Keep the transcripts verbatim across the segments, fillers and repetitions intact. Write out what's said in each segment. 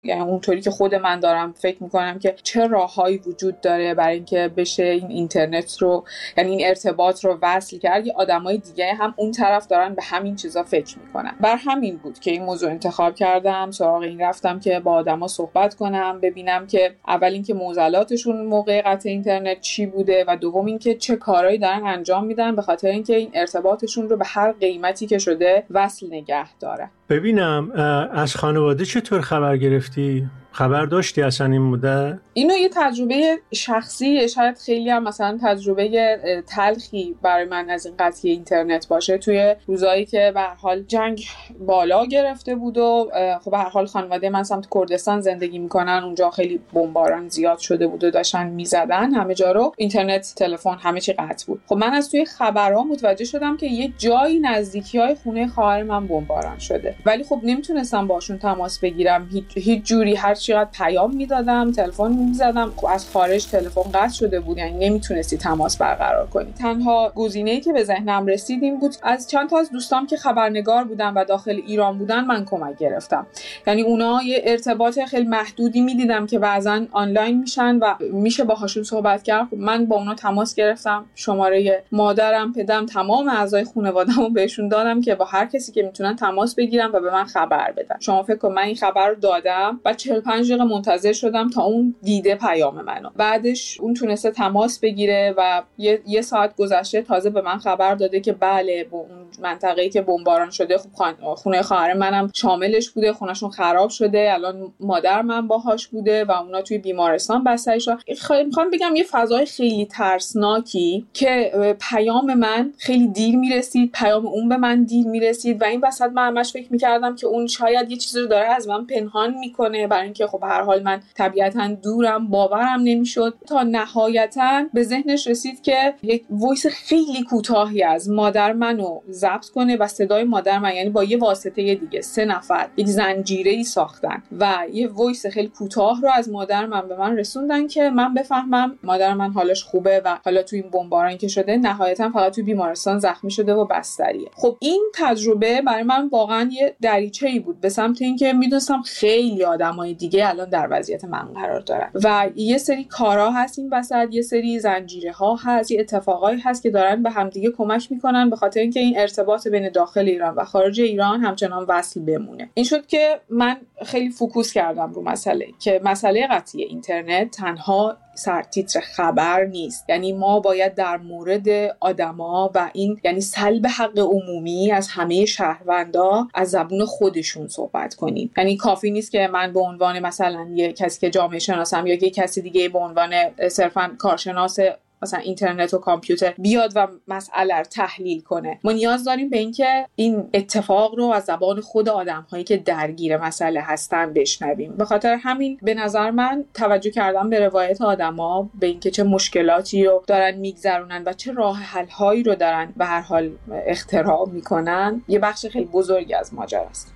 یعنی اونطوری که خود من دارم فکر میکنم که چه راههایی وجود داره برای اینکه بشه این اینترنت رو، یعنی این ارتباط رو وصل کرد. یه آدمای دیگه هم اون طرف دارن به همین چیزا فکر میکنن. بر همین بود که این موضوع انتخاب کردم، سراغ این رفتم که با آدما صحبت کنم، ببینم که اول اینکه معضلاتشون موقع قطع اینترنت چی بوده و دوم اینکه چه کارهایی دارن انجام میدن به خاطر اینکه این ارتباطشون رو به هر قیمتی که شده وصل نگه داره. ببینم از خانواده چطور خبر گرفتی؟ خبر داشتی اصلا این مدت؟ اینو یه تجربه شخصیه، شاید خیلی هم مثلا تجربه تلخی برای من از این قطعی اینترنت باشه. توی روزایی که به هر حال جنگ بالا گرفته بود و خب به هر حال خانواده من سمت کردستان زندگی میکنن، اونجا خیلی بمباران زیاد شده بود و داشتن میزدن همه جا رو، اینترنت، تلفن، همه چی قطع بود. خب من از توی خبرها متوجه شدم که یه جایی نزدیکی‌های خونه خواهر من بمباران شده، ولی خب نمیتونستم باشون تماس بگیرم، هیچ هیچ جوری. هر چقدر پیام میدادم، تلفن میزدم، از خارج تلفن قطع شده بود، یعنی نمیتونستی تماس برقرار کنی. تنها گزینه‌ای که به ذهنم رسید این بود از چند تا از دوستام که خبرنگار بودن و داخل ایران بودن من کمک گرفتم. یعنی اونا یه ارتباط خیلی محدودی میدیدم که بعضن آنلاین میشن و میشه باهاشون صحبت کرد. من با اونا تماس گرفتم، شماره مادرم، پدرم، تمام اعضای خانواده‌مو بهشون دادم که با هر کسی که میتونن تماس بگیرن و به من خبر بدن. شما فکر کن من این خبر رو دادم و چهل و پنج دقیقه منتظر شدم تا اون دیده پیام منو. بعدش اون تونسته تماس بگیره و یه, یه ساعت گذشته تازه به من خبر داده که بله با اون منطقه‌ای که بمباران شده خب خونه خواهر منم شاملش بوده، خونه‌شون خراب شده، الان مادر من باهاش بوده و اونا توی بیمارستان بستری شدن. خیلی میخوام بگم یه فضای خیلی ترسناکی که پیام من خیلی دیر میرسید، پیام اون به من دیر میرسید و این وسط من همش فکر میکردم که اون شاید یه چیزی رو داره از من پنهان میکنه، برای اینکه خب هر حال من طبیعتاً دورم، باورم نمیشد تا نهایتاً به ذهنش رسید که یک وایس خیلی کوتاهی از مادر منو ضبط کنه و صدای مادر من، یعنی با یه واسطه دیگه سه نفر یک زنجیره‌ای ساختن و یه وایس خیلی کوتاه رو از مادر من به من رسوندن که من بفهمم مادر من حالش خوبه و حالا تو این بمباران که شده نهایتاً فقط تو بیمارستان زخمی شده و بستریه. خب این تجربه برای من واقعاً یه دریچه‌ای بود به سمت اینکه میدونستم خیلی آدمای دیگه الان در وضعیت من قرار دارن و یه سری کارا هست این وسط، یه سری زنجیره ها هست، یه اتفاقایی هست که دارن به همدیگه کمک میکنن به خاطر اینکه این ارتباط بین داخل ایران و خارج ایران همچنان وصل بمونه. این شد که من خیلی فوکوس کردم رو مسئله که مسئله قطعی اینترنت تنها سرتیتر خبر نیست، یعنی ما باید در مورد آدما و این یعنی سلب حق عمومی از همه شهروندا از زبون خودشون صحبت کنیم. یعنی کافی نیست که من به عنوان مثلا یه کسی که جامعه شناسم یا یه کسی دیگه به عنوان صرفاً کارشناس مثلا اینترنت و کامپیوتر بیاد و مسئله رو تحلیل کنه. ما نیاز داریم به اینکه این اتفاق رو از زبان خود آدم‌هایی که درگیر مسئله هستن بشنویم. به خاطر همین به نظر من توجه کردم به روایت آدما، به اینکه چه مشکلاتی رو دارن میگذرونن و چه راه حل‌هایی رو دارن به هر حال اختراع میکنن، یه بخش خیلی بزرگی از ماجراست.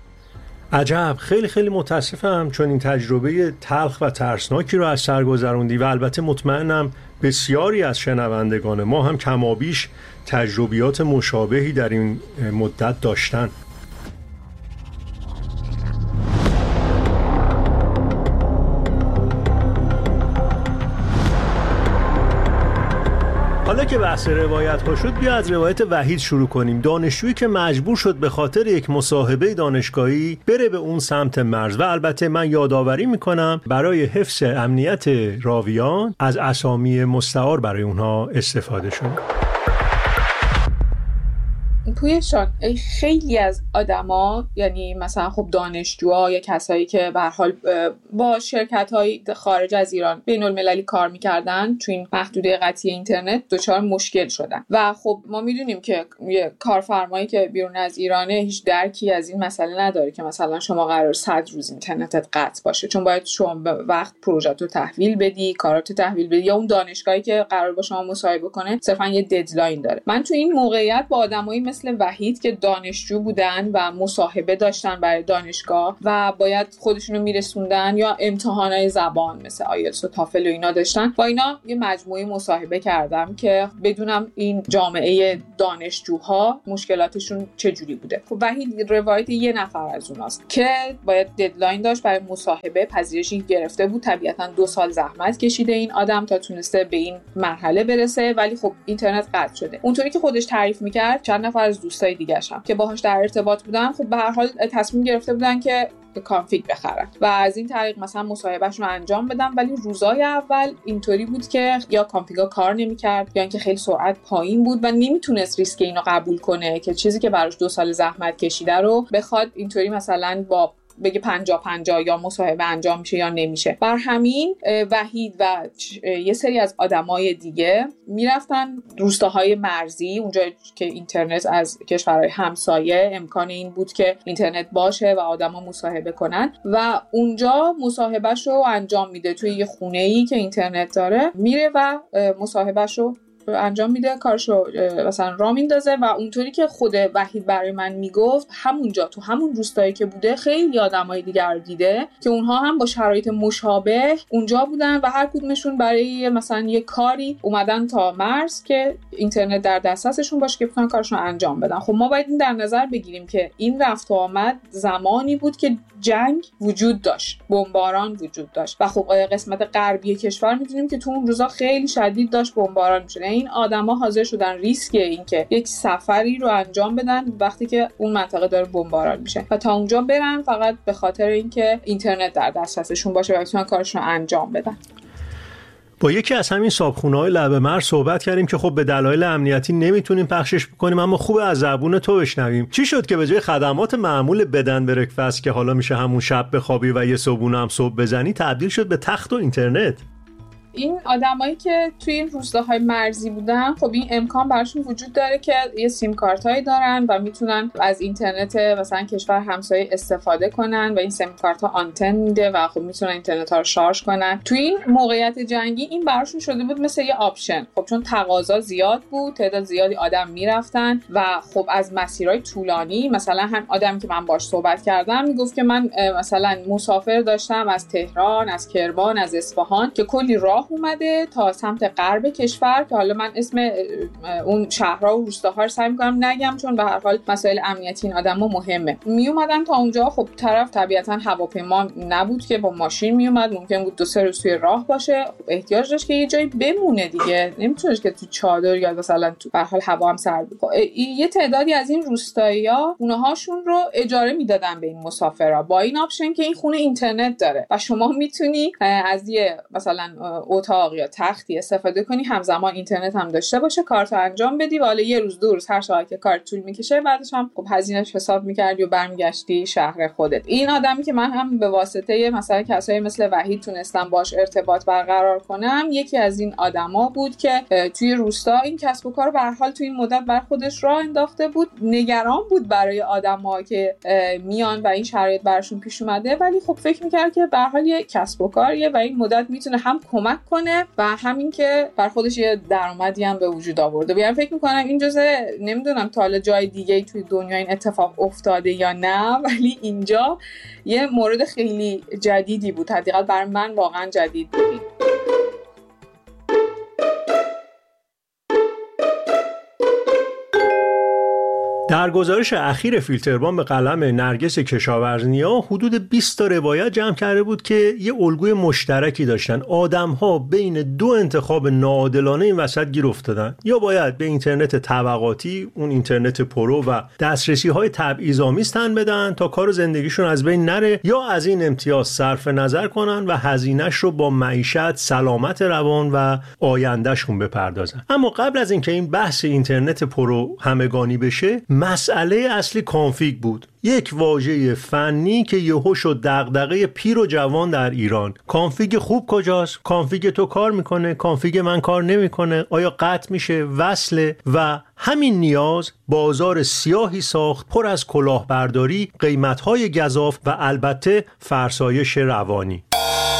عجب، خیلی خیلی متاسفم چون این تجربه تلخ و ترسناکی رو از سر گذروندی و البته مطمئنم بسیاری از شنوندگان ما هم کمابیش تجربیات مشابهی در این مدت داشتن. حالا که بحث روایت ها شد، بیا از روایت وحید شروع کنیم. دانشجویی که مجبور شد به خاطر یک مصاحبه دانشگاهی بره به اون سمت مرز و البته من یادآوری میکنم برای حفظ امنیت راویان از اسامی مستعار برای اونها استفاده شد. پویشان خیلی از آدما، یعنی مثلا خب دانشجوها یا کسایی که به هر حال با شرکت‌های خارج از ایران بین المللی کار می‌کردن تو این محدوده قطعی اینترنت دچار مشکل شدن و خب ما می‌دونیم که یه کارفرمایی که بیرون از ایرانه هیچ درکی از این مسئله نداره که مثلا شما قرار صد روز اینترنتت قطع باشه، چون باید شما به وقت پروژه‌تو تحویل بدی، کاراتو تحویل بدی، یا اون دانشگاهی که قرار با شما مصاحبه کنه صرفا یه ددلاین داره. من تو این موقعیت با آدمایی مثل وحید که دانشجو بودن و مصاحبه داشتن برای دانشگاه و باید خودشونو میرسوندن، یا امتحانای زبان مثل آیلتس و تافل و اینا داشتن، با اینا یه مجموعه مصاحبه کردم که بدونم این جامعه دانشجوها مشکلاتشون چجوری بوده. خب وحید روایت یه نفر از اوناست که باید ددلاین داشت برای مصاحبه، پذیرشی گرفته بود، طبیعتاً دو سال زحمت کشیده این آدم تا تونسته به این مرحله برسه، ولی خب اینترنت قطع شده. اونطوری که خودش تعریف میکرد چند نفر از دوستای دیگه‌ش هم که باهاش در ارتباط بودن، خب به هر حال تصمیم گرفته بودن که کانفیگ بخرن و از این طریق مثلا مصاحبهشون رو انجام بدن. ولی روزای اول اینطوری بود که یا کانفیگا کار نمی‌کرد یا اینکه خیلی سرعت پایین بود و نمیتونست ریسک اینو قبول کنه که چیزی که براش دو سال زحمت کشیده رو بخواد اینطوری مثلا با بگه پنجاه پنجاه یا مصاحبه انجام میشه یا نمیشه. بر همین وحید و یه سری از آدمای دیگه میرفتن روستاهای مرزی، اونجا که اینترنت از کشورهای همسایه امکان این بود که اینترنت باشه و آدما مصاحبه کنن و اونجا مصاحبهشو انجام میده. توی یه خونه‌ای که اینترنت داره میره و مصاحبهشو انجام میده، کارشو مثلا راه میندازه. و اونطوری که خود وحید برای من میگفت همونجا تو همون روستایی که بوده خیلی آدمای دیگر رو دیده که اونها هم با شرایط مشابه اونجا بودن و هر کدومشون برای مثلا یه کاری اومدن تا مرز که اینترنت در دسترسشون باشه که بتونن کارشون رو انجام بدن. خب ما باید این در نظر بگیریم که این رفت و آمد زمانی بود که جنگ وجود داشت، بمباران وجود داشت و خب قسمت غربی کشور میدونیم که تو اون روزا خیلی شدید داشت بمباران میشد. این آدما حاضر شدن ریسک این که یک سفری رو انجام بدن وقتی که اون منطقه داره بمباران میشه و تا اونجا برن فقط به خاطر اینکه اینترنت در دسترسشون باشه و بتونن کارشون رو انجام بدن. با یکی از همین صابخونه‌های لب مرز صحبت کردیم که خب به دلایل امنیتی نمیتونیم پخشش بکنیم، اما خوبه از زبون تو بشنویم. چی شد که به جای خدمات معمول بدن برکفست که حالا میشه همون شب بخوابی و یه صبحونه هم صبح بزنی، تبدیل شد به تخت و اینترنت؟ این آدمایی که توی این روستاهای مرزی بودن خب این امکان براشون وجود داره که یه سیم کارتایی دارن و میتونن از اینترنت مثلا کشور همسایه استفاده کنن و این سیم کارت ها آنتن میده و خب میتونن اینترنت ها رو شارژ کنن. توی این موقعیت جنگی این براشون شده بود مثل یه آپشن، خب چون تقاضا زیاد بود، تعداد زیادی آدم میرفتن و خب از مسیرهای طولانی، مثلا هم آدمی که من باش صحبت کردم میگفت که من مثلا مسافر داشتم از تهران، از کرمان، از اصفهان که کلی راه اومده تا سمت غرب کشور که حالا من اسم اون شهرها و روستاها رو سعی می‌کنم نگم چون به هر حال مسائل امنیتی این آدما مهمه. می اومدن تا اونجا، خب طرف طبیعتا هواپیما نبود که با ماشین می اومد، ممکن بود دو سه روز توی راه باشه، خب احتیاج داشت که یه جایی بمونه دیگه، نمیتونست که تو چادر یا مثلا تو به هر حال هوا هم سرد بود. خب یه تعدادی از این روستایی‌ها خونه‌هاشون رو اجاره میدادن به این مسافرا با این آپشن که این خونه اینترنت داره و شما میتونی از یه مثلا اتاق یا تختی استفاده کنی، همزمان اینترنت هم داشته باشه، کارتو انجام بدی و حالا یه روز دو روز هر ساعتی که کار طول میکشه بعدش هم خب هزینه‌اش حساب میکردی و برمیگشتی شهر خودت. این آدمی که من هم به واسطه مثلا کسایی مثل وحید تونستم باش ارتباط برقرار کنم، یکی از این آدما بود که توی روستا این کسب و کار به هر حال توی این مدت بر خودش راه انداخته بود. نگران بود برای آدما که میان و این شرایط براشون پیش اومده، ولی خب فکر میکرد که به هر حال یه کسب و کاریه و این مدت میتونه هم کمک کنه و همین که بر خودش یه درآمدی هم به وجود آورده. یعنی فکر میکنم این جزء، نمیدونم تا حالا جای دیگه توی دنیا این اتفاق افتاده یا نه، ولی اینجا یه مورد خیلی جدیدی بود، حداقل برای من واقعا جدید بود. در گزارش اخیر فیلتربان به قلم نرگس کشاورزنیا حدود بیست تا روایت جمع کرده بود که یه الگوی مشترکی داشتن. آدم‌ها بین دو انتخاب ناعادلانه این وسط گیر افتادن، یا باید به اینترنت طبقاتی، اون اینترنت پرو و دسترسی‌های تبعیض‌آمیز تن بدن تا کار زندگیشون از بین نره، یا از این امتیاز صرف نظر کنن و هزینه‌اش رو با معیشت، سلامت روان و آیندهشون بپردازن. اما قبل از اینکه این بحث اینترنت پرو همگانی بشه، مسئله اصلی کانفیگ بود. یک واژه فنی که یهو شد دغدغه پیر و جوان در ایران. کانفیگ خوب کجاست؟ کانفیگ تو کار میکنه؟ کانفیگ من کار نمیکنه؟ آیا قطع میشه؟ وصله؟ و همین نیاز بازار سیاهی ساخت پر از کلاهبرداری، قیمت‌های گزاف و البته فرسایش روانی.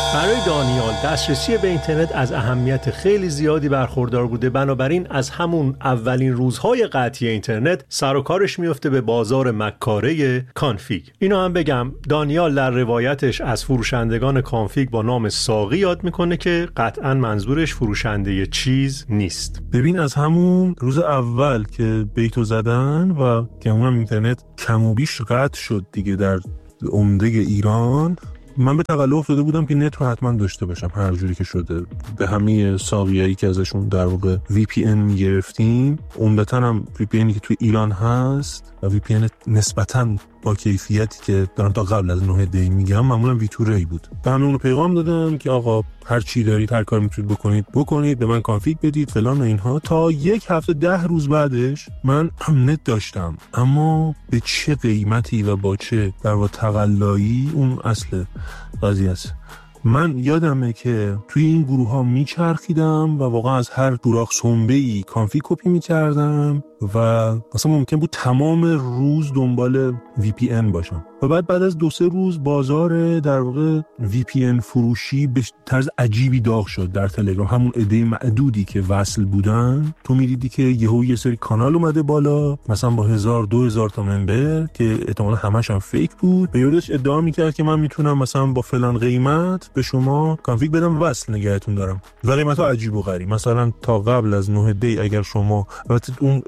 برای دانیال دسترسی به اینترنت از اهمیت خیلی زیادی برخوردار بوده، بنابراین از همون اولین روزهای قطعی اینترنت سر و کارش میفته به بازار مکاره کانفیگ. اینو هم بگم دانیال در روایتش از فروشندگان کانفیگ با نام ساقی یاد میکنه که قطعا منظورش فروشنده چیز نیست. ببین از همون روز اول که بیتو زدن و که اونم اینترنت کم و بیش قطع شد دیگه در عمده ایران، من به تقلب افتاده بودم که نت رو حتما داشته باشم هر جوری که شده. به همه ساقیایی که ازشون در واقع وی پی ان میگرفتیم، عمدتاً هم وی پی انی که توی ایران هست و وی پی ان نسبتاً با کیفیتی که دارم تا قبل از نه دی میگم، معمولا وی تو ری بود. به همه اونو پیغام دادم که آقا هر چی دارید، هر کار میتونید بکنید بکنید، به من کانفیگ بدید فلان و اینها. تا یک هفته ده روز بعدش من هم نت داشتم، اما به چه قیمتی و با چه در واقع تقلایی، اون اصل قضیه است. من یادمه که توی این گروه ها میچرخیدم و واقعا از هر سوراخ سنبه‌ای کانفیگ کپی میکردم و مثلا ممکن بود تمام روز دنبال وی پی ان باشم و بعد بعد از دو سه روز بازار در واقع وی پی ان فروشی به طرز عجیبی داغ شد در تلگرام. همون عده معدودی که وصل بودن، تو میدیدی که یهو یه سری کانال اومده بالا مثلا با هزار دو هزار تا ممبر که احتمالاً همش هم فیک بود، به یادش ادعا میکرد که من میتونم مثلا با فلان قیمت به شما کانفیگ بدم وصل نگهتون دارم و قیمت‌ها عجیب و غریب. مثلا تا قبل از نه دی اگر شما البته اون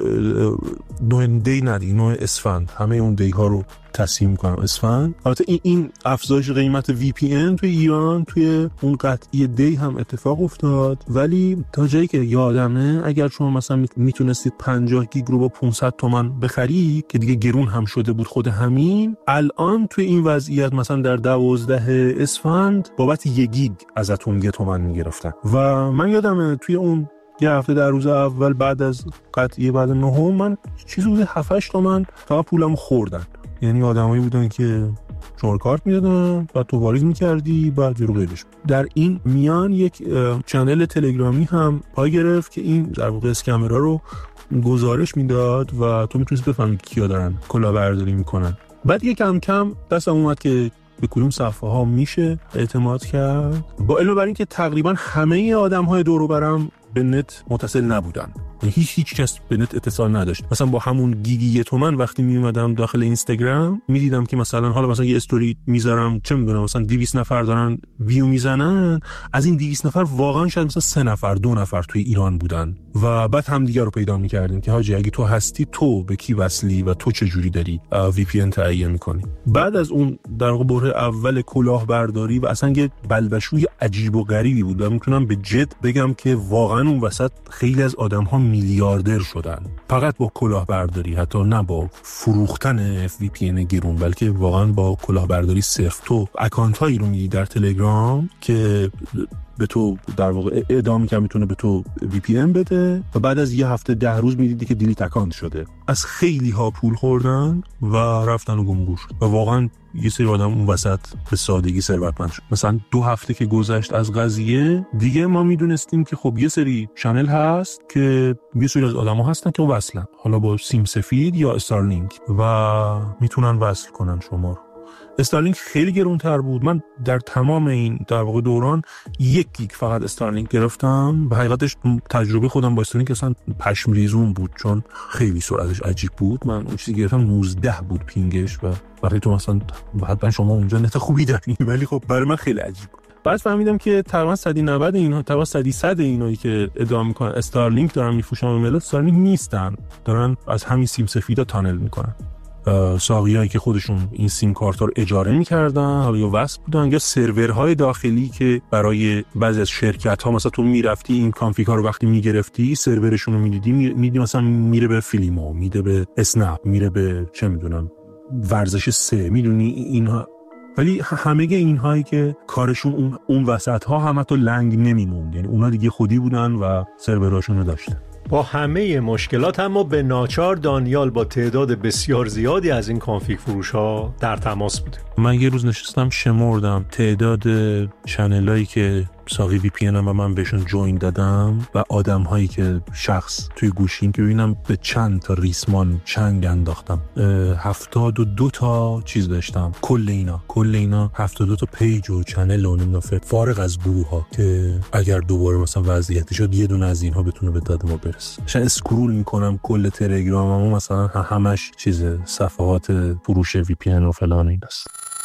نه دی ندی، نه اسفند، همه اون دی ها رو تصحیح میکنم اسفند. البته این این افزایش قیمت وی پی ان توی ایران توی اون قطعی دی هم اتفاق افتاد، ولی تا جایی که یادمه اگر شما مثلا میتونستید پنجاه گیگ رو با پانصد تومان بخری که دیگه گرون هم شده بود خود همین، الان توی این وضعیت مثلا در دوازده اسفند بابت یک گیگ ازتون یه تومن میگرفتن. و من یادمه توی اون یه هفته در روز اول بعد از قطعی بعد نهم من چیزی بود هفت هشت تومن تا پولمو خوردن. یعنی آدمایی بودن که شماره کارت میدادن، بعد تو واریز میکردی، بعد رو غیرش. در این میان یک چنل تلگرامی هم پای گرفت که این در واقع اسکمرها رو گزارش میداد و تو میتونستی بفهمی کیا دارن کلاهبرداری میکنن. بعد یک کم کم دستم اومد که به کدوم صفحه ها میشه اعتماد کرد، با علم بر این که تقریبا همه آدم های دور و برم به نت متصل نبودن، هیچ هیچ کس به نت اتصال نداشت. مثلا با همون گیگی یه تومن وقتی می اومدم داخل اینستاگرام میدیدم که مثلا حالا مثلا یه استوری میذارم، چه میدونم مثلا دویست نفر دارن ویو میزنن، از این دویست نفر واقعا شاید مثلا سه نفر دو نفر توی ایران بودن و بعد هم دیگه رو پیدا میکردیم که حاجی اگه تو هستی تو به کی وصلی و تو چه جوری داری وی پی ان تعیین میکنی. بعد از اون در واقع بره اول کلاهبرداری و اصلا یه بلبشوی عجیب و غریبی بود و میتونم به جد بگم که واقعا اون وسط خیلی از آدم‌ها میلیاردر شدن، فقط با کلاهبرداری، حتی نه با فروختن وی پی ان گرون، بلکه واقعا با کلاهبرداری صرف. تو اکانت هایی رو میدی در تلگرام که به تو در واقع ادعا میکنه میتونه به تو وی پی ان بده و بعد از یه هفته ده روز میدیدی که دیلیت اکانت شده. از خیلی ها پول خوردن و رفتن و گمگور شد و واقعا یه سری آدم اون وسط به سادگی ثروتمند شد. مثلا دو هفته که گذشت از قضیه دیگه ما میدونستیم که خب یه سری چنل هست که یه سری از آدما هستن که وصلن، حالا با سیم سفید یا استارلینک، و میتونن وصل کنن شما رو. استارلینک خیلی گرونتر بود. من در تمام این در واقع دوران یک گیگ فقط استارلینک گرفتم. به حقیقتش تجربه خودم با استارلینک اصلا پشم ریزون بود چون خیلی سرعتش عجیب بود. من اون چیزی گرفتم نوزده بود پینگش و وقتی تو مثلا حتما شما اونجا نت خوبی داری، ولی خب برای من خیلی عجیب بود. بعد فهمیدم که تقریبا صد و نود اینها، تقریبا صد اینایی که ادعا میکنن استارلینک دارن میفروشن به ملت، استارلینک نیستن، دارن از همین سیم سفیدا تانل میکنن. ساقیایی که خودشون این سیم کارت رو اجاره می‌کردن، حالا یا وصل بودن، یا سرورهای داخلی که برای بعضی از شرکت‌ها مثلا تو میرفتی این کانفیگ ها رو وقتی میگرفتی سرورشون رو میدیدی، میدیدی مثلا میره به فیلیمو، میره به اسنپ، میره به چه میدونم ورزش سه، میدونی اینها. ولی همه اینهایی که کارشون اون اون وسط‌ها هم حتی لنگ نمیموند، یعنی اونا دیگه خودی بودن و سروراشون رو داشتن. با همه مشکلات اما به ناچار دانیال با تعداد بسیار زیادی از این کانفیگ فروش ها در تماس بوده. من یه روز نشستم شمردم تعداد چنلایی که ساقی وی پی ان و من بهشون جوین دادم و آدم هایی که شخص توی گوشیم که ببینم به چند تا ریسمان چنگ انداختم. هفتاد و دو تا چیز داشتم، کل اینا کل اینا هفتاد و دو تا پیج و چنل و نمیدونم فارغ از گروه ها که اگر دوباره مثلا وضعیتی شد یه دونه از اینها بتونه به داد ما برسه. مثلا اسکرول میکنم کل تلگرامم مثلا همش چیز صفحات فروش وی پی ان و فلان ایناست.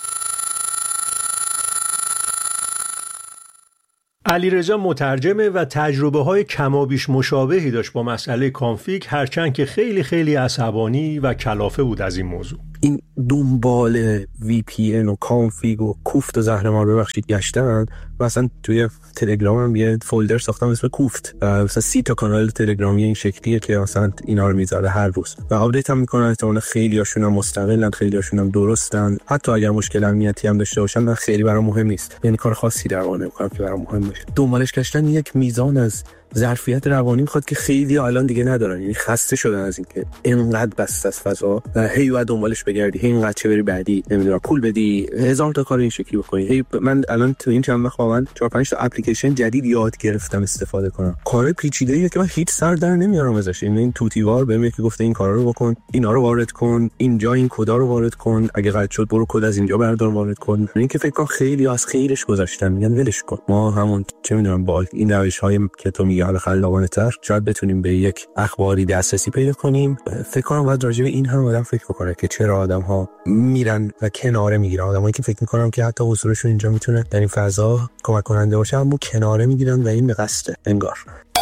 علیرضا مترجمه و تجربه های کمابیش مشابهی داشت با مسئله کانفیگ، هرچند که خیلی خیلی عصبانی و کلافه بود از این موضوع. این دنبال وی پی ان و کانفیگ و کوفت و زهرمار ببخشید گشتن و اصلا توی تلگرامم یه فولدر ساختم اسم کوفت، مثلا سی تا کانال تلگرامی این شکلیه که مثلا اینا رو میذاره هر روز و آپدیت هم میکنن. احتمالاً خیلی هاشون هم مستقلن، خیلی هاشون هم درستن. حتی اگر مشکل امنیتی هم داشته باشن من خیلی برام مهم نیست، یعنی کار خاصی در واقع نمیکنم که برام مهم باشه. دنبالش گشتن یک میزان از ظرفیت روانی میخواد که خیلی الان دیگه ندارن، یعنی خسته شدن از این که اینقدر بسته از فضا و هی بعد دنبالش بگردی، هی اینقدر چه بری بعدی، نمیدونم پول بدی، هزار تا کار این شکلی بکنی. هی من الان تو این چند وقت واقعا چهار پنج تا اپلیکیشن جدید یاد گرفتم استفاده کنم. کار پیچیده‌ایه که من هیچ سر در نمیارم ازش. این توتیوار بهم یکی گفته این کارا رو بکن، اینا رو وارد کن، اینجا این کدا رو وارد کن، اگه غلط شد برو کد از اینجا بردار وارد کن. این که فکر کنم خیلی از خیرش گذاشتن، میگن ولش کن. ما همون چه میدونم با این روش‌های که تو میگی حالا خلاقانه تر شاید بتونیم به یک اخباری دسترسی پیدا کنیم. فکر کنم باید راجع به این هم آدم فکر بکنه که چرا آدم‌ها میرن و کناره میگیرن. آدمایی که فکر می‌کنم که حتی حضورشون اینجا میتونه در این فضا کمک کننده باشه، اما کناره میگیرن و این به قصد انگار.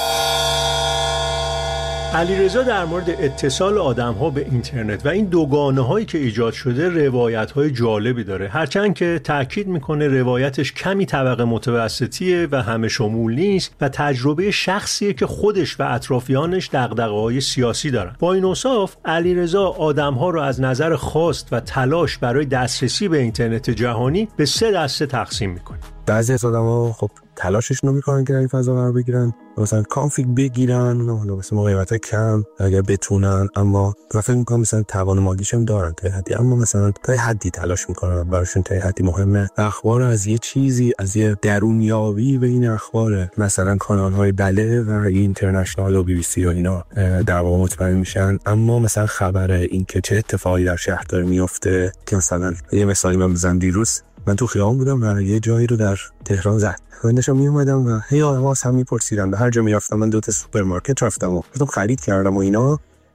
علیرضا در مورد اتصال آدم‌ها به اینترنت و این دوگانه‌هایی که ایجاد شده روایت‌های جالبی داره، هرچند که تأکید میکنه روایتش کمی طبقه متوسطیه و همه شمول نیست و تجربه شخصیه که خودش و اطرافیانش دغدغه‌های سیاسی دارن. با این اوصاف علیرضا آدم‌ها رو از نظر خواست و تلاش برای دسترسی به اینترنت جهانی به سه دسته تقسیم میکنه. بعضی از آدم‌ها خب تلاششون رو میکنن که در این فضا قرار بگیرن، مثلا کانفیگ بگیرن، مثلا موقعیت کم اگر بتونن، اما من فکر میکنم مثلا توان مالیش هم دارن تا حدی، اما مثلا تا حدی تلاش میکنن، براشون تا حدی مهمه اخبار از یه چیزی، از یه درونیابی به این اخبار، مثلا کانال های بله و اینترنشنال و بی بی سی و اینا در واقع مطمئن میشن. اما مثلا خبر این که چه اتفاقی در شهر داره میفته، که مثلا یه مثالی من بزنم، دیروز من تو خیابون بودم و یه جایی رو در تهران زد، من داشتم می اومدم و هی آدم‌ها هم میپرسیدن، به هر جا میرفتم، من دو تا سوپرمارکت رفتم و رفتم خرید کردم و اینا،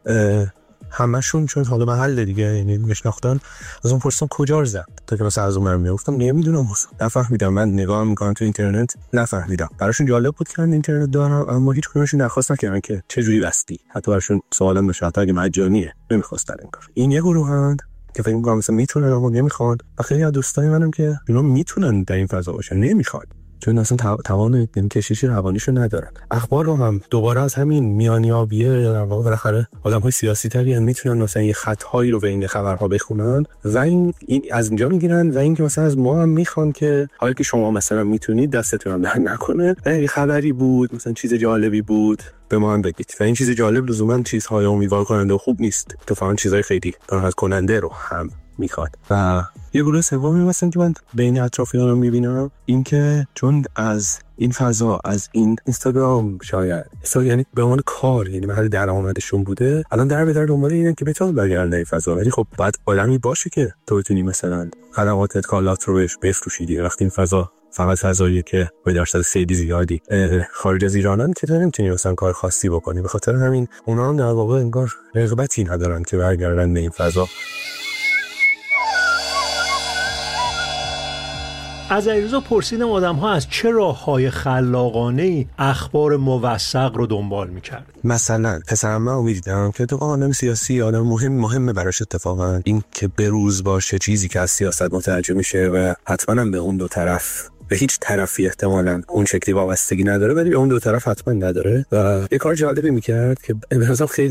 همشون چون حالا محل دیگه یعنی میشناختن، از اون پرسیدم کجا رو زد، تا که مثلا از اون برمی گفتم نمیدونم، نفهمیدم، من نگاه میکنم تو اینترنت نفهمیدم. براشون جالب بود که اینترنت دارم، اما هیچ کدومشون درخواست نکردن که چه جوری بستی، حتی براشون سوالا نشه، حتی اگه مجانیه نمیخواستن این کار. این یه گروهند که فکر می‌کنم مثلا میتونن اما نمیخوان، و خیلی از دوستای منم که اینا میتونن در این فضا باشن نمیخوان، چون اصلا توان کشش روانیشو ندارن. اخبار رو هم دوباره از همین میانیابیه در واقع بالاخره آدم‌های سیاسی تری میتونن مثلا یه خط‌هایی رو بین خبرها بخونن و این, این از اینجا میگیرن و اینکه مثلا از ما هم میخوان که حالا که شما مثلا میتونید دستتون هم در نکنه، یه خبری بود مثلا چیز جالبی بود به ما هم بگید، و این چیز جالب لزوما چیزهای امیدوار کننده و خوب نیست، اتفاقا چیزهای خیلی ناراحت کننده رو هم میخواد. و یه گروه سومی مثلا که من بین اطرافیانم میبینم، این که چون از این فضا، از این اینستاگرام شاید یعنی به عنوان کار، یعنی محل درآمدشون بوده، الان در به در دنبال اینن که بتونن برگردن این فضا، ولی خب بعد آدمی باشه که تو بتونی مثلا خدمات کالات رو بهش بفروشی. وقتی این فضا فقط فضاییه که به درصد خیلی زیادی خارج از ایرانن که تو نمیتونی مثلا کار خاصی بکنی، به خاطر همین اونا هم در واقع انگار رغبتی ندارن که برگردن به این فضا. از علیرضا پرسیدم آدم‌ها از چه راه‌های خلاقانه‌ای اخبار موثق رو دنبال می‌کرد. مثلا پسرم من می‌دیدم که تو آدم سیاسی، آدم مهم مهمه براش اتفاقا این که بروز باشه چیزی که از سیاست متوجه میشه و حتماً به اون دو طرف، به هیچ طرفی احتمالاً اون شکلی وابستگی نداره، ولی به اون دو طرف حتما نداره. و یه کار جالبی می‌کرد که به نظرم خیلی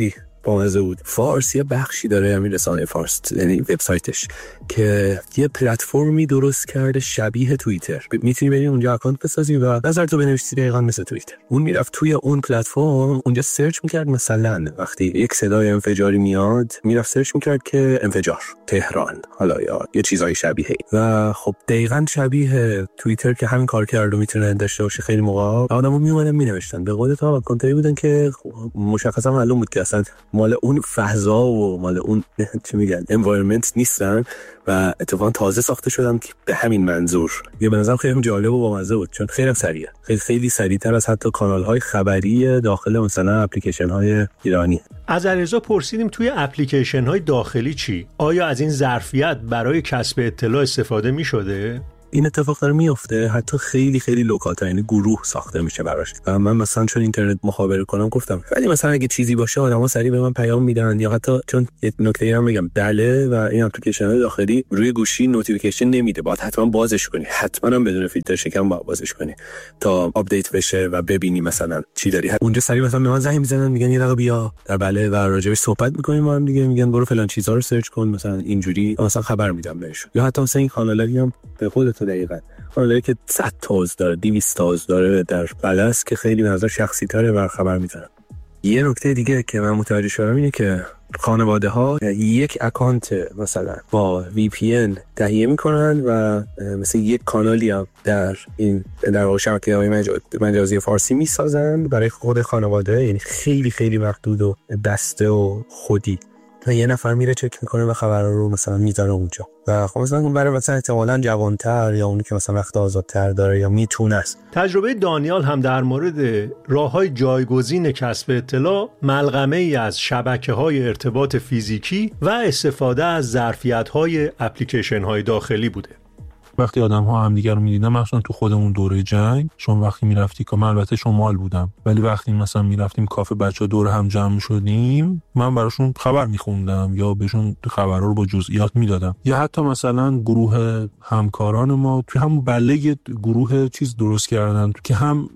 بامزه بود. فارس یه بخشی داره، همین رسانه فارس، یعنی وبسایتش، که یه پلتفرمی درست کرده شبیه توییتر. میتونی بری اونجا اکانت بسازی و نظر تو بنویسی دقیقاً مثل توییتر. اون میرفت توی اون پلتفرم اونجا سرچ میکرد، مثلا وقتی یک صدای انفجاری میاد میرفت سرچ میکرد که انفجار تهران، حالا یا یه چیزای شبیه. و خب دقیقاً شبیه توییتر که همین کار کرده میتونه داشته باشه. خیلی موقع آدمو میومدن مینوشتن به قول تا اکانتایی بودن که مشخصا معلوم بود که اصلا مال اون فضا و مال اون چی میگن انوایرمنت نیستن و اتفاقا تازه ساخته شدن که به همین منظور. یه به نظرم خیلی جالب و بامزه بود، چون خیلی سریعه، خیلی خیلی سریعتر از حتی کانال‌های خبری داخل مثلا اپلیکیشن‌های ایرانی. از علیرضا پرسیدیم توی اپلیکیشن‌های داخلی چی؟ آیا از این ظرفیت برای کسب اطلاع استفاده می‌شده؟ این اتفاق داره میفته، حتی خیلی خیلی لوکال‌تر، یعنی گروه ساخته میشه براش. و من مثلا چون اینترنت مخابره کنم گفتم ولی مثلا اگه چیزی باشه آدما سریع به من پیام میدن، یا حتی چون یه نکته‌ای هم میگم بله، و این اپلیکیشن‌های داخلی روی گوشی نوتیفیکیشن نمیده، باید حتما بازش کنی، حتما هم بدون فیلتر شکن باید بازش کنی تا آپدیت بشه و ببینی مثلا چی داری. اونجا سریع مثلا به من زنگ میزنن میگن یه دقیقه بیا در بله و راجعش صحبت می‌کنیم با هم دیگه، میگن برو فلان چیزا رو سرچ کن، مثلا اینجوری مثلا خبر میدم بهشون. یا حتی مثلا این کانالی هم به خودت دقیقاً کانالی که صد تاز داره، دویست تاز داره در بلس که خیلی به نظر شخصی تره و خبر میزنن. یه نکته دیگه که من متوجه شدم اینه که خانواده ها یک اکانت مثلا با وی پی ان تهیه میکنن و مثلا یک کانالی هم در این در واقع شبکه‌های مجازی فارسی میسازن برای خود خانواده، یعنی خیلی خیلی محدود و بسته و خودی، و یه نفر میره چک میکنه و خبرها رو مثلا میذاره اونجا. و خب مثلا اون برای مثلا احتمالاً جوانتر یا اونی که مثلا وقت آزادتر داره یا میتونه است. تجربه دانیال هم در مورد راه‌های جایگزین کسب اطلاع ملغمه ای از شبکه‌های ارتباط فیزیکی و استفاده از ظرفیت‌های اپلیکیشن‌های داخلی بوده. وقتی آدم‌ها همدیگه رو می‌دیدن، مثلا تو خودمون دوره جنگ، چون وقتی می‌رفتی که من البته شمال بودم، ولی وقتی مثلا می‌رفتیم کافه بچه‌ها دور هم جمع شدیم، من براشون خبر می‌خوندم یا بهشون خبرها رو با جزئیات میدادم. یا حتی مثلا گروه همکاران ما توی همون بله گروه چیز درست کردن که هم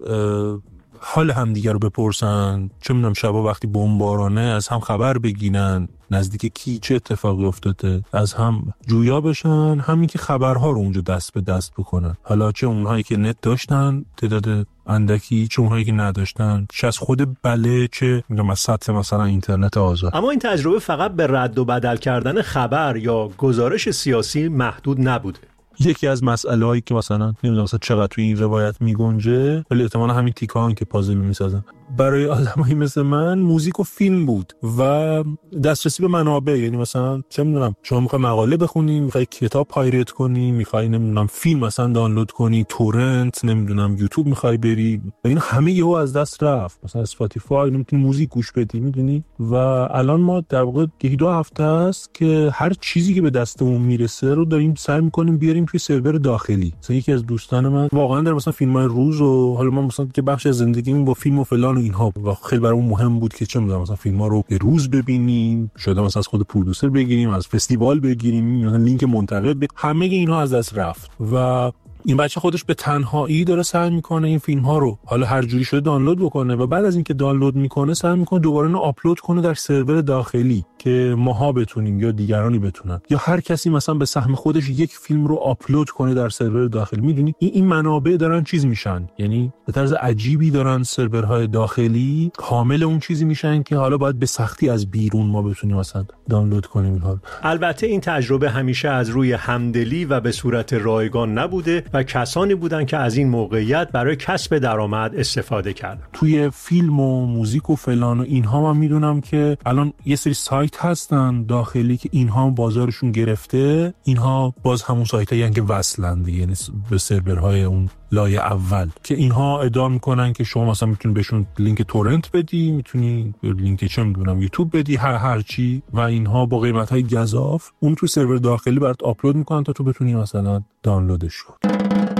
حال همدیگه رو بپرسن، چه می‌دونم شبا وقتی بمبارانه از هم خبر بگیرن، نزدیک کی چه اتفاقی افتاده، از هم جویا بشن، همین که خبرها رو اونجا دست به دست بکنن. حالا چه اونهایی که نت داشتن تعداد اندکی، چه اونهایی که نداشتن، چه از خود بله، چه میگم از سطح مثلا اینترنت آزاد. اما این تجربه فقط به رد و بدل کردن خبر یا گزارش سیاسی محدود نبوده. یکی از مسائلی که مثلا نمیدونم مثلا چقدر توی این روایت میگنجه، ولی احتمالاً همین تیکان که پازل میسازن برای آدمایی مثل من موزیک و فیلم بود و دسترسی به منابع. یعنی مثلا چه میدونم شما میخوای مقاله بخونی، میخوای کتاب پایرت کنی، میخوای نمیدونم فیلم مثلا دانلود کنی، تورنت، نمیدونم یوتیوب میخوای بری، این همه یهو از دست رفت. مثلا اسپاتیفای نمیتونی موزیک گوش بدی، میدونی. و الان ما در واقع یکی دو هفته است که هر چیزی که به دستمون میرسه رو داریم سعی میکنیم بیاریم توی سرور داخلی. مثلا یکی از دوستان من واقعا داره مثلا فیلمای روز و حالا ما مثلا که بخش از زندگیمون با فیلم و فلان و اینها و خیلی برامون مهم بود که چه می‌دونم مثلا فیلم‌ها رو به روز ببینیم، شده مثلا از خود پرودوسر بگیریم، از فستیوال بگیریم، مثلا لینک منتقد ب... همه اینها از دست رفت و این بچه خودش به تنهایی داره سعی میکنه این فیلم ها رو حالا هر جوری شده دانلود بکنه و بعد از اینکه دانلود میکنه سعی میکنه دوباره اینو آپلود کنه در سرور داخلی که ماها بتونیم یا دیگرانی بتونن یا هر کسی مثلا به سهم خودش یک فیلم رو آپلود کنه در سرور داخلی. میدونی این این منابع دارن چیز میشن، یعنی به طرز عجیبی دارن سرورهای داخلی حامل اون چیزی میشن که حالا باید به سختی از بیرون ما بتونیم مثلا دانلود کنیم اینها. البته این تجربه همیشه از روی همدلی و به صورت رایگان نبوده و کسانی بودن که از این موقعیت برای کسب درآمد استفاده کردن. توی فیلم و موزیک و فلان و اینها من میدونم که الان یه سری سایت هستن داخلی که اینها بازارشون گرفته، اینها باز همون سایتایی هستن که وصلن دیگه، یعنی به سرورهای اون لایه اول که اینها ادعا میکنن که شما مثلا میتونی بهشون لینک تورنت بدی، میتونی لینک چه میدونم یوتیوب بدی، هر هر چی، و اینها با قیمت‌های گزاف اون تو سرور داخلی برات آپلود میکنن تا تو بتونی مثلا دانلودش کنی.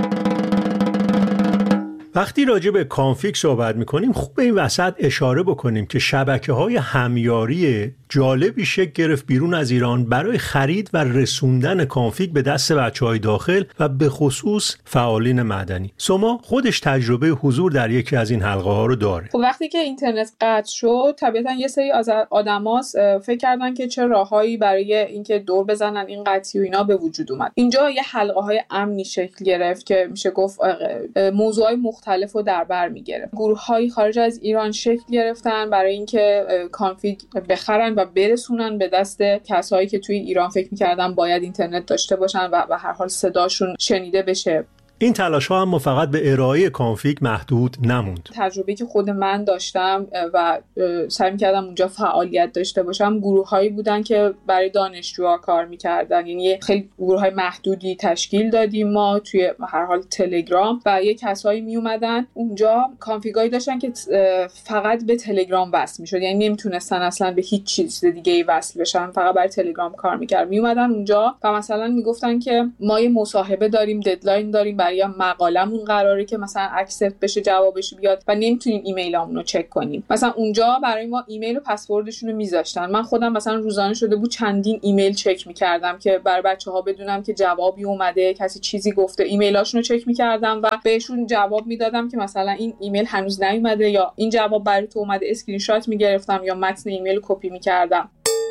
وقتی راجع به کانفیگ صحبت میکنیم خوب به این وسط اشاره بکنیم که شبکه‌های همیاری جالبی شکل گرفت بیرون از ایران برای خرید و رسوندن کانفیگ به دست بچه‌های داخل و به خصوص فعالین مدنی. سما خودش تجربه حضور در یکی از این حلقه ها رو داره. خب وقتی که اینترنت قطع شد طبیعتا یه سری از آدما فکر کردن که چه راههایی برای اینکه دور بزنن این قطعی و اینا به وجود اومد. اینجا یه حلقه های امنی شکل گرفت که میشه گفت موضوعات مختلف رو در بر میگرفت. گروه‌های خارج از ایران شکل گرفتن برای اینکه کانفیگ بخرن و برسونن به دست کسایی که توی ایران فکر می‌کردن باید اینترنت داشته باشن و به هر حال صداشون شنیده بشه. این تلاش ها هم فقط به ارائه کانفیگ محدود نموند. تجربه‌ای که خود من داشتم و سعی می‌کردم اونجا فعالیت داشته باشم، گروه‌هایی بودن که برای دانشجوها کار می‌کردن. یعنی خیلی گروه‌های محدودی تشکیل دادیم ما توی هر حال تلگرام و یه کسایی میومدن اونجا کانفیگایی داشتن که فقط به تلگرام وصل می‌شد. یعنی نمیتونستن اصلا به هیچ چیز دیگه‌ای وصل بشن، فقط برای تلگرام کار می‌کردن. میومدن اونجا و مثلا میگفتن که ما یه مصاحبه داریم، ددلاین داریم، یا مقالمون قراره که مثلا اکسپت بشه، جوابش بیاد و نمیتونیم ایمیلامون رو چک کنیم. مثلا اونجا برای ما ایمیل و پسوردشون رو میذاشتن. من خودم مثلا روزانه شده بود چندین ایمیل چک میکردم که برای بچه‌ها بدونم که جوابی اومده، کسی چیزی گفته. ایمیلاشون رو چک میکردم و بهشون جواب میدادم که مثلا این ایمیل هنوز نیومده یا این جواب برای تو اومده، اسکرین شات میگرفتم یا متن ایمیل رو کپی میکردم.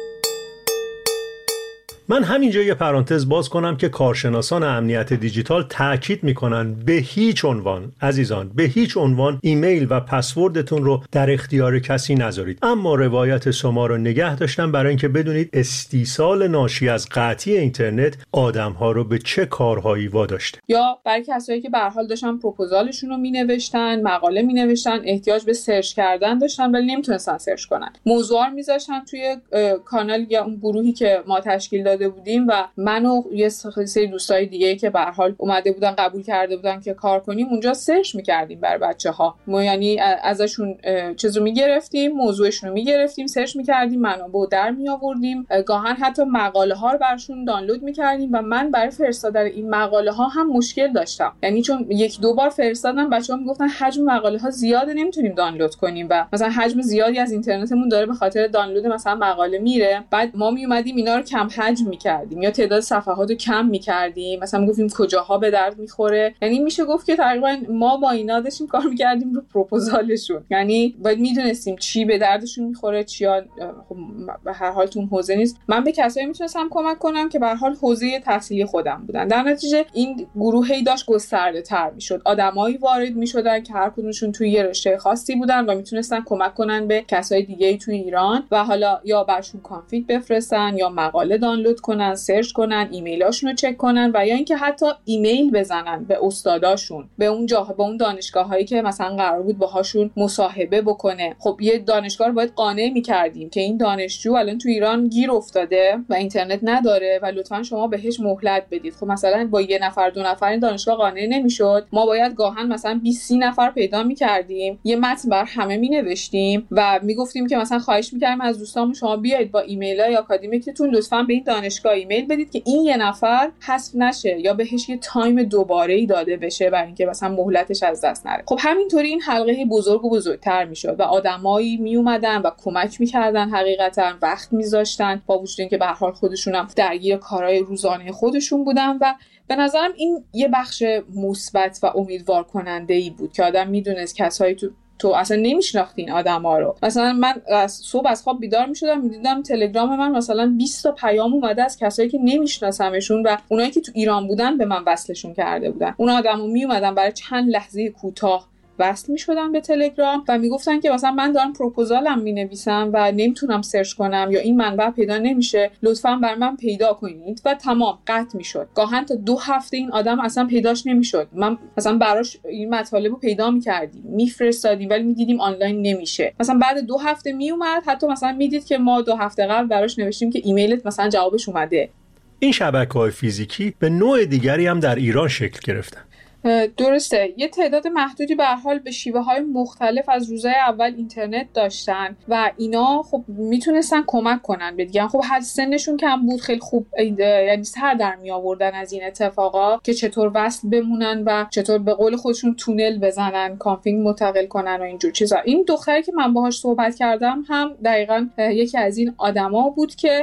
من همینجا یه پرانتز باز کنم که کارشناسان امنیت دیجیتال تاکید میکنن به هیچ عنوان عزیزان به هیچ عنوان ایمیل و پسوردتون رو در اختیار کسی نذارید. اما روایت شما رو نگه داشتم برای اینکه بدونید استیصال ناشی از قطعی اینترنت آدم‌ها رو به چه کارهایی واداشته. یا برای کسایی که به هر حال داشتن پروپوزالشون رو مینوشتن، مقاله مینوشتن، احتیاج به سرچ کردن داشتن ولی نمیتونستن سرچ کنن. موضوع رو میذاشتن توی کانال یا اون گروهی که ما تشکیل داده بودیم و من و یه سری دوستای دیگه که به هر حال اومده بودن قبول کرده بودن که کار کنیم اونجا سرچ می‌کردیم بر بچه‌ها. ما یعنی ازشون چیزو می‌گرفتیم، موضوعشون رو می‌گرفتیم، سرچ می‌کردیم، منابع در می‌آوردیم، گاهن حتی مقاله ها رو براشون دانلود می‌کردیم و من برای فرستادن این مقاله ها هم مشکل داشتم. یعنی چون یک دو بار فرستادم بچه‌ها میگفتن حجم مقاله ها زیاده نمیتونیم دانلود کنیم و مثلا حجم زیادی از اینترنتمون داره به خاطر دانلود مثلا مقاله میره. بعد ما میومدیم اینا رو کم حجم می‌کردیم یا تعداد صفحات رو کم می‌کردیم، مثلا میگفتیم کجاها به درد می‌خوره. یعنی میشه گفت که تقریبا ما با اینا داشتیم کار می‌کردیم رو پروپوزالشون. یعنی باید میدونستیم چی به دردشون می‌خوره، چیا خب به هر حال تون حوزه نیست. من به کسایی میتونستم کمک کنم که به هر حال حوزه تحصیلی خودم بودن. در نتیجه این گروهی داشت گسترده‌تر می‌شد. آدمایی وارد می‌شدن که هر کدومشون توی یه رشته خاصی بودن و میتونستن کمک کنن به کسای دیگه‌ای توی ایران و حالا یا براشون کانفیگ بفرستن یا مقاله دانلود کنن، سرچ کنن، ایمیلاشون رو چک کنن و یا اینکه حتی ایمیل بزنن به استاداشون، به اون جاها، به اون دانشگاه‌هایی که مثلا قرار بود باهاشون مصاحبه بکنه. خب یه دانشگاه رو باید قانع می‌کردیم که این دانشجو الان تو ایران گیر افتاده و اینترنت نداره و لطفاً شما بهش مهلت بدید. خب مثلا با یه نفر دو نفر این دانشگاه قانع نمی‌شد. ما باید گاهن مثلا بیست سی نفر پیدا می‌کردیم، یه متن بر همه می‌نوشتیم و میگفتیم که مثلا خواهش می‌کردیم از دوستامون شما بیاید با ایمیلای آکادمیکتون لطفاً به این دانشگاه ایمیل بدید که این یه نفر حذف نشه یا بهش یه تایم دوباره‌ای داده بشه برای اینکه مثلا مهلتش از دست نره. خب همینطوری این حلقه بزرگ و بزرگتر میشد و آدمایی می اومدن و کمک می‌کردن، حقیقتا وقت می‌ذاشتن با وجود اینکه به هر حال خودشون هم درگیر کارهای روزانه خودشون بودن و به نظرم این یه بخش مثبت و امیدوار کننده‌ای بود که آدم میدونست کسایی تو تو اصلا نمیشناختی این آدما رو. مثلا من از صبح از خواب بیدار میشدم میدیدم تلگرام من مثلا بیست تا پیام اومده از کسایی که نمیشناسمشون و اونایی که تو ایران بودن به من وصلشون کرده بودن. اون آدما می اومدن برای چند لحظه کوتاه وصل می‌شدن به تلگرام و میگفتن که مثلا من دارم پروپوزالم می‌نویسم و نمیتونم سرچ کنم یا این منبع پیدا نمیشه، لطفاً بر من پیدا کنید و تمام قطع میشد. گاهن تا دو هفته این آدم اصلا پیداش نمیشد. من مثلا براش این مطالب رو پیدا می‌کردیم، میفرستادیم ولی می‌دیدیم آنلاین نمیشه. مثلا بعد دو هفته میومد، حتی مثلا میدید که ما دو هفته قبل براش نوشتیم که ایمیلت مثلا جوابش اومده. این شبکه‌های فیزیکی به نوع دیگری هم در ایران شکل گرفتن. درسته، یه تعداد محدودی به هر حال به شیوه های مختلف از روزهای اول اینترنت داشتن و اینا خب میتونستن کمک کنن به دیگه. خب هر سنشون کم بود، خیلی خوب یعنی سر در می آوردن از این اتفاقا که چطور وصل بمونن و چطور به قول خودشون تونل بزنن، کانفیگ منتقل کنن و اینجور چیزا. این دختری که من باهاش صحبت کردم هم دقیقاً یکی از این آدما بود که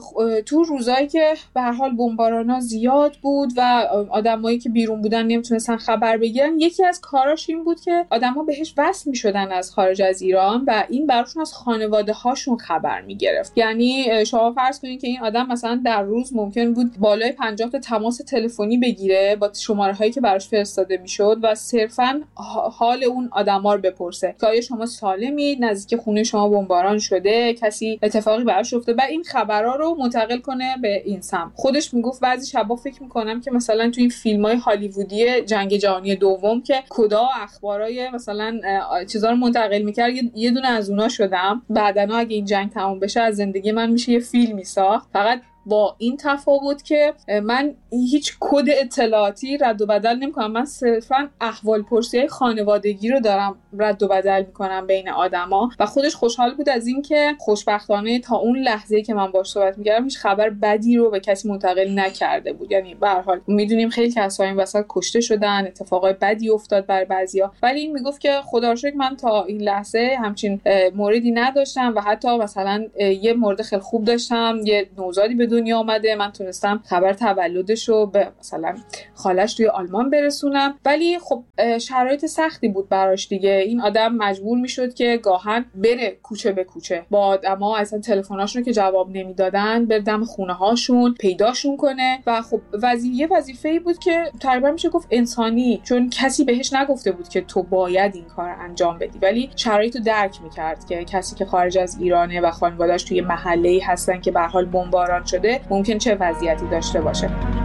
تو روزایی که به هر حال بمبارانا زیاد بود و آدمایی که بیرون بودن نمیتونستن خبر بگیرن، یکی از کاراش این بود که آدما بهش وصل میشدن از خارج از ایران و این براشون از خانواده هاشون خبر میگرفت. یعنی شما فرض کنید که این آدم مثلا در روز ممکن بود بالای پنجاه تا تماس تلفنی بگیره با شماره هایی که براش فرستاده میشد و صرفا حال اون آدما رو بپرسه که آیا شما سالمید، نزدیک خونه شما بمباران شده، کسی اتفاقی براش افتاده، و این خبرها رو منتقل کنه به این سمت. خودش میگفت بعضی شبا فکر میکنم که مثلا تو این فیلم‌های هالیوودی جنگ جهانی دوم که کدا اخبارای مثلا چیزا رو منتقل میکرد، یه دونه از اونها شدم. بعداً اگه این جنگ تموم بشه از زندگی من میشه یه فیلمی ساخت، فقط با این تفاوت که من هیچ کد اطلاعاتی رد و بدل نمی‌کنم، من صرفاً احوال پرسی خانوادگی رو دارم رد و بدل می‌کنم بین آدما. و خودش خوشحال بود از این که خوشبختانه تا اون لحظه‌ای که من باهاش صحبت می‌کردم هیچ خبر بدی رو به کسی منتقل نکرده بود. یعنی به هر حال می‌دونیم خیلی کسایی این وسط کشته شدن، اتفاقای بدی افتاد برای بعضیا، ولی این میگفت که خدا رو شکر من تا این لحظه همچین موردی نداشتم و حتی مثلا یه مورد خیلی خوب داشتم، یه نوزادی به دنیا آمده، من تونستم خبر تولدش رو به مثلا خالش توی آلمان برسونم. ولی خب شرایط سختی بود براش دیگه. این آدم مجبور میشد که گاهن بره کوچه به کوچه با آدما، اصلا تلفناشون که جواب نمیدادن بره دم خونه هاشون پیداشون کنه و خب وظیفه وظیفه‌ای بود که تقریبا میشه گفت انسانی، چون کسی بهش نگفته بود که تو باید این کار انجام بدی، ولی شرایطو درک میکرد که کسی که خارج از ایرانه و خانواده‌اش توی محله‌ای هستن که به هر حال بمباران شده ممکن چه وضعیتی داشته باشه.